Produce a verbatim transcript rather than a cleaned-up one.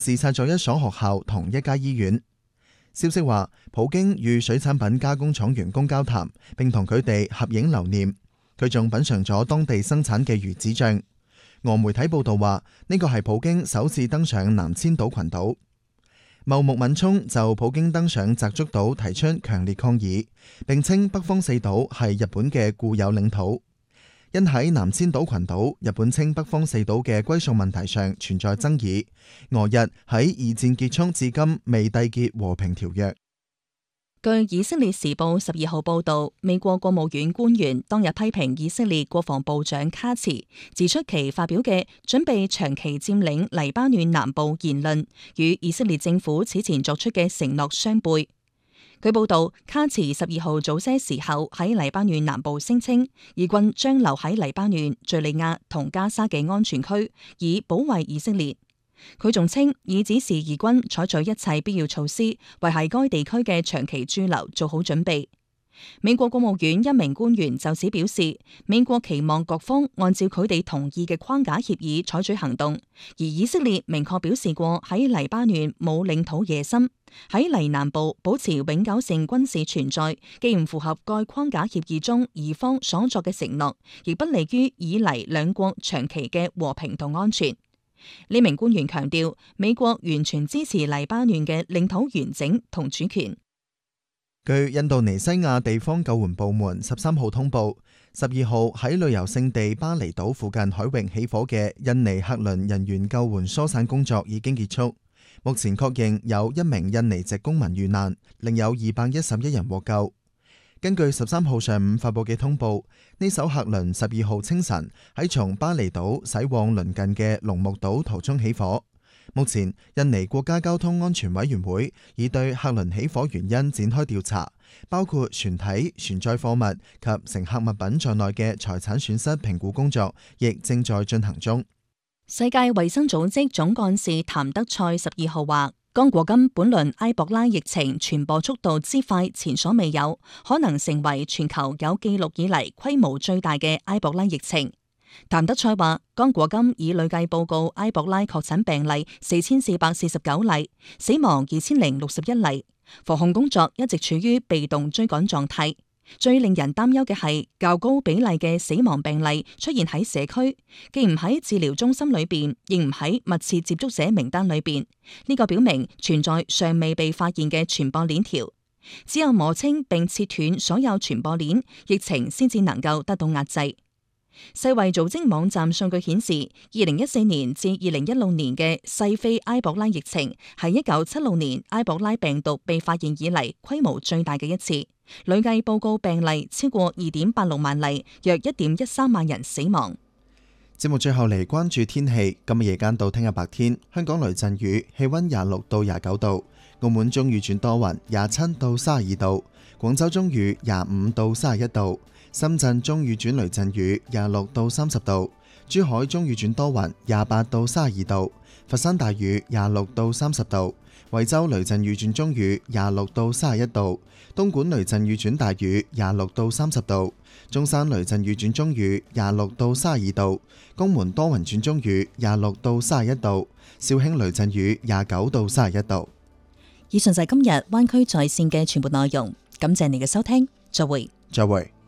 視察咗一所學校同一家醫院。消息話，普京與水產品加工廠員工交談，並同佢哋合影留念。佢仲品嘗咗當地生產嘅魚子醬。俄媒體報道話，呢個係普京首次登上南千島群島。茂木敏充就普京登上澤竹島提出強烈抗議，並稱北方四島係日本嘅固有領土。因喺南千島群島，日本稱北方四島嘅歸屬問題上存在爭議，俄日喺二戰結束至今未締結和平條約。 據以色列時報十二號報道，美國國務院官員當日批評以色列國防部長卡茨，指出其發表嘅準備長期佔領黎巴嫩南部言論，與以色列政府此前作出嘅承諾相悖。據報道，卡茨十二號早些時候喺黎巴嫩南部聲稱，以軍將留喺黎巴嫩、敘利亞同加沙嘅安全區，以保衛以色列。佢仲稱，已指示以軍採取一切必要措施，為喺該地區嘅長期駐留做好準備。美國國務院一名官員就此表示，美國期望各方按照佢哋同意嘅框架協議採取行動，而以色列明確表示過喺黎巴嫩冇領土野心，喺黎南部保持永久性軍事存在，既唔符合該框架協議中以方所作嘅承諾，亦不利於以黎兩國長期嘅和平同安全。呢名官員強調，美國完全支持黎巴嫩嘅領土完整同主權。 據印度尼西亞地方救援部門十三號通報，十二號喺旅遊勝地巴厘島附近海域起火嘅印尼客輪人員救援疏散工作已經結束。目前確認有一名印尼籍公民遇難，另有二百一十一人獲救。根據十三號上午發佈嘅通報，呢艘客輪十二號清晨喺從巴厘島駛往鄰近嘅龍目島途中起火。目前，印尼國家交通安全委員會已對客輪起火原因展開調查，包括船體、船載貨物及乘客物品在內嘅財產損失評估工作，亦正在進行中。 世界衛生組織總幹事譚德塞十二號話，剛果金本輪埃博拉疫情傳播速度之快前所未有，可能成為全球有記錄以嚟規模最大嘅埃博拉疫情。譚德塞話，剛果金已累計報告埃博拉確診病例四千四百四十九例，死亡二千零六十一例，防控工作一直處於被動追趕狀態。最令人擔憂嘅係較高比例嘅死亡病例出現喺社區，既唔喺治療中心裏邊，亦唔喺密切接觸者名單裏邊。呢個表明存在尚未被發現嘅傳播鏈條，只有摸清並切斷所有傳播鏈，疫情先至能夠得到壓制。世衛組織網站數據顯示，二零一四年至二零一六年嘅西非埃博拉疫情係一九七六年埃博拉病毒被發現以嚟規模最大嘅一次，累計報告病例超過二點八六萬例，約一點一三萬人死亡。 節目最後嚟關注天氣，今日夜間到聽日白天，香港雷陣雨，氣溫廿六到廿九度；澳門中雨轉多雲，廿七到三十二度；廣州中雨，廿五到三十一度。深圳中雨轉雷陣雨，廿六到三十度；珠海中雨轉多雲，廿八到三十二度；佛山大雨，廿六到三十度；惠州雷陣雨轉中雨，廿六到三十一度；東莞雷陣雨轉大雨，廿六到三十度；中山雷陣雨轉中雨，廿六到三十二度；江門多雲轉中雨，廿六到三十一度；肇慶雷陣雨，廿九到三十一度。 以上就係今日灣區在線嘅全部內容，感謝你嘅收聽，再會。 再會。